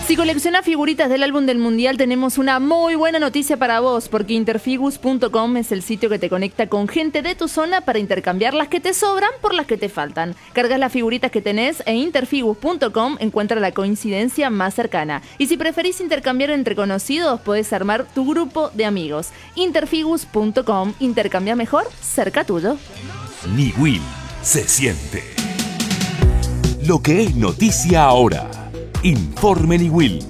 Si coleccionas figuritas del álbum del Mundial, tenemos una muy buena noticia para vos, porque Interfigus.com es el sitio que te conecta con gente de tu zona para intercambiar las que te sobran por las que te faltan. Cargas las figuritas que tenés e Interfigus.com encuentra la coincidencia más cercana. Y si preferís intercambiar entre conocidos, podés armar tu grupo de amigos. Interfigus.com, intercambia mejor cerca tuyo. Niwil se siente. Lo que es noticia ahora. Informe Niwil.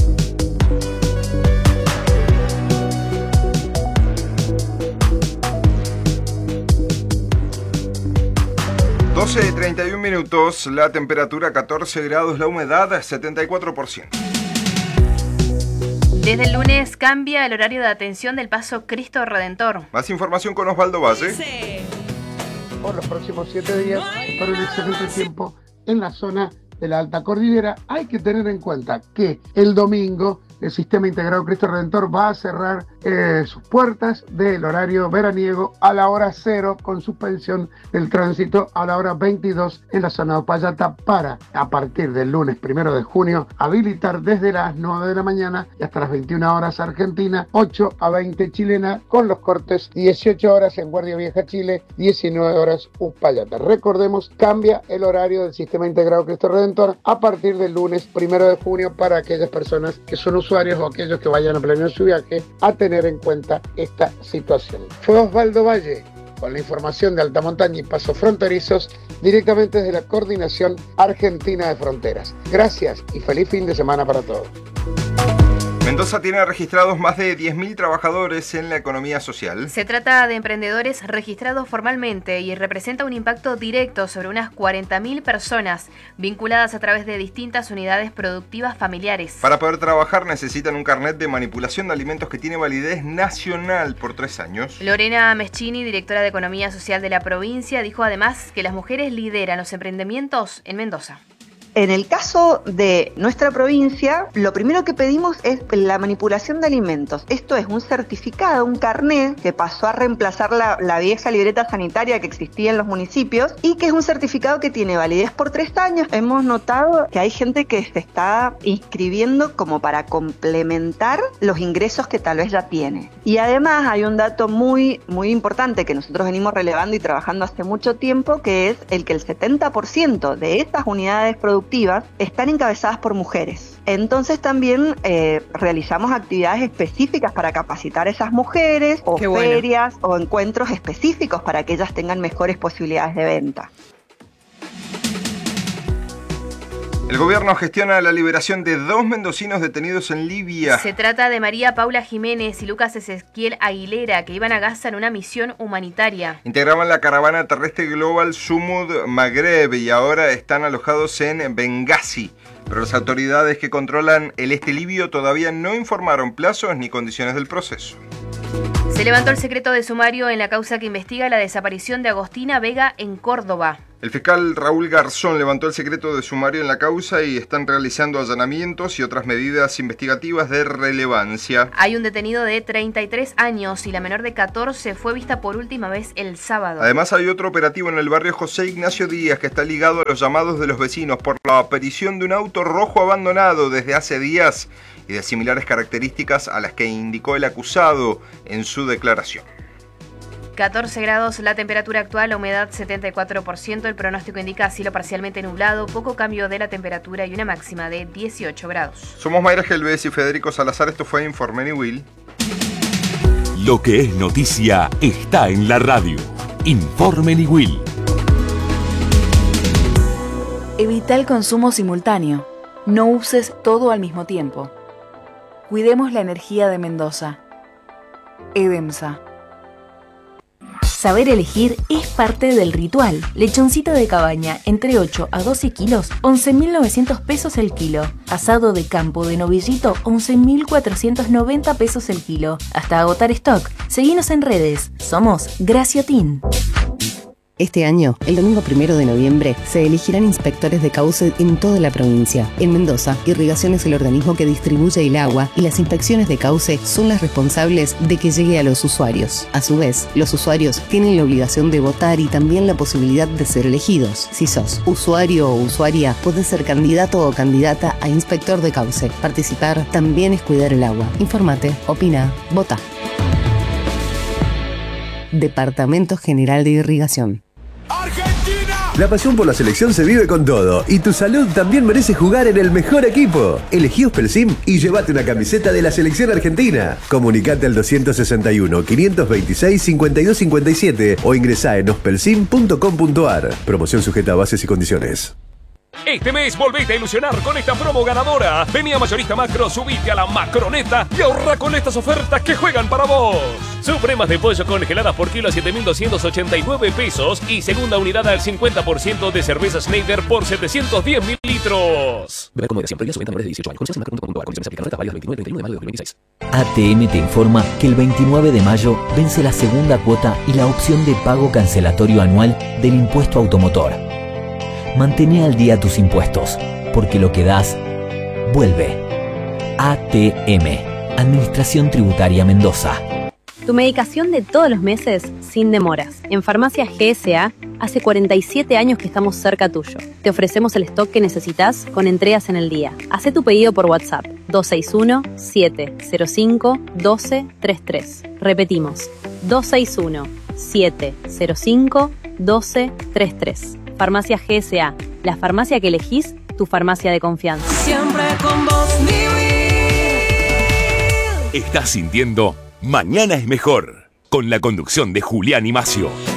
De 31 minutos, la temperatura 14 grados, la humedad 74%. Desde el lunes cambia el horario de atención del Paso Cristo Redentor. Más información con Osvaldo Valle. Por los próximos 7 días, para un excelente tiempo en la zona de la Alta Cordillera. Hay que tener en cuenta que el domingo el Sistema Integrado Cristo Redentor va a cerrar sus puertas del horario veraniego a la hora 0, con suspensión del tránsito a la hora 22 en la zona de Upayata, para a partir del lunes 1 de junio habilitar desde las 9 de la mañana y hasta las 21 horas Argentina, 8 a 20 chilena, con los cortes 18 horas en Guardia Vieja Chile, 19 horas Upayata. Recordemos, cambia el horario del Sistema Integrado Cristo Redentor a partir del lunes 1 de junio para aquellas personas que son usuarios o aquellos que vayan a planear su viaje, a tener en cuenta esta situación. Fue Osvaldo Valle con la información de alta montaña y pasos fronterizos directamente desde la Coordinación Argentina de Fronteras. Gracias y feliz fin de semana para todos. Mendoza tiene registrados más de 10.000 trabajadores en la economía social. Se trata de emprendedores registrados formalmente y representa un impacto directo sobre unas 40.000 personas vinculadas a través de distintas unidades productivas familiares. Para poder trabajar necesitan un carnet de manipulación de alimentos que tiene validez nacional por 3 años. Lorena Meschini, directora de Economía Social de la provincia, dijo además que las mujeres lideran los emprendimientos en Mendoza. En el caso de nuestra provincia, lo primero que pedimos es la manipulación de alimentos. Esto es un certificado, un carnet que pasó a reemplazar la vieja libreta sanitaria que existía en los municipios y que es un certificado que tiene validez por 3 años. Hemos notado que hay gente que se está inscribiendo como para complementar los ingresos que tal vez ya tiene. Y además hay un dato muy, muy importante que nosotros venimos relevando y trabajando hace mucho tiempo, que es el que el 70% de estas unidades productivas están encabezadas por mujeres. Entonces también realizamos actividades específicas para capacitar a esas mujeres, o ferias o encuentros específicos para que ellas tengan mejores posibilidades de venta. El gobierno gestiona la liberación de 2 mendocinos detenidos en Libia. Se trata de María Paula Jiménez y Lucas Ezequiel Aguilera, que iban a Gaza en una misión humanitaria. Integraban la caravana terrestre Global Sumud Maghreb y ahora están alojados en Benghazi. Pero las autoridades que controlan el este libio todavía no informaron plazos ni condiciones del proceso. Se levantó el secreto de sumario en la causa que investiga la desaparición de Agostina Vega en Córdoba. El fiscal Raúl Garzón levantó el secreto de sumario en la causa y están realizando allanamientos y otras medidas investigativas de relevancia. Hay un detenido de 33 años y la menor de 14 fue vista por última vez el sábado. Además hay otro operativo en el barrio José Ignacio Díaz que está ligado a los llamados de los vecinos por la aparición de un auto rojo abandonado desde hace días y de similares características a las que indicó el acusado en su declaración. 14 grados la temperatura actual, la humedad 74%, el pronóstico indica cielo parcialmente nublado, poco cambio de la temperatura y una máxima de 18 grados. Somos Mayra Gelbez y Federico Salazar, esto fue Informe Niwil. Lo que es noticia está en la radio. Informe Niwil. Evita el consumo simultáneo. No uses todo al mismo tiempo. Cuidemos la energía de Mendoza. EDEMSA. Saber elegir es parte del ritual. Lechoncito de cabaña, entre 8 a 12 kilos, 11.900 pesos el kilo. Asado de campo de novillito, 11.490 pesos el kilo. Hasta agotar stock. Seguinos en redes. Somos Graciotin. Este año, el domingo 1 de noviembre, se elegirán inspectores de cauce en toda la provincia. En Mendoza, Irrigación es el organismo que distribuye el agua y las inspecciones de cauce son las responsables de que llegue a los usuarios. A su vez, los usuarios tienen la obligación de votar y también la posibilidad de ser elegidos. Si sos usuario o usuaria, podés ser candidato o candidata a inspector de cauce. Participar también es cuidar el agua. Infórmate, opina, vota. Departamento General de Irrigación. La pasión por la selección se vive con todo y tu salud también merece jugar en el mejor equipo. Elegí Ospelsim y llévate una camiseta de la selección argentina. Comunicate al 261-526-5257 o ingresá en ospelsim.com.ar. Promoción sujeta a bases y condiciones. Este mes volvete a ilusionar con esta promo ganadora. Vení a Mayorista Macro, subite a la Macroneta y ahorra con estas ofertas que juegan para vos. Supremas de pollo congeladas por kilo a 7.289 pesos y segunda unidad al 50% de cerveza Schneider por 710 mililitros. Beber con moderación, prohibida su venta a menores de 18 años. Condiciones en macro.com.ar. Condiciones aplican. Oferta válida del 29 y 31 de mayo de 2026. ATM te informa que el 29 de mayo vence la segunda cuota y la opción de pago cancelatorio anual del impuesto automotor. Mantén al día tus impuestos, porque lo que das, vuelve. ATM, Administración Tributaria Mendoza. Tu medicación de todos los meses, sin demoras. En Farmacias GSA, hace 47 años que estamos cerca tuyo. Te ofrecemos el stock que necesitas con entregas en el día. Hacé tu pedido por WhatsApp, 261-705-1233. Repetimos, 261-705-1233. Farmacia GSA, la farmacia que elegís, tu farmacia de confianza. Siempre con vos, mi vida. Estás sintiendo Mañana es Mejor, con la conducción de Julián y Macio.